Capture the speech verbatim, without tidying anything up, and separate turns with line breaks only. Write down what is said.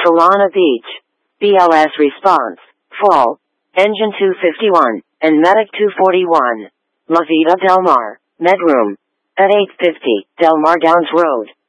Solana Beach. B L S response. Fall. Engine two fifty-one. And Medic two forty-one. La Vida Del Mar. Medroom. At eight fifty. Del Mar Downs Road.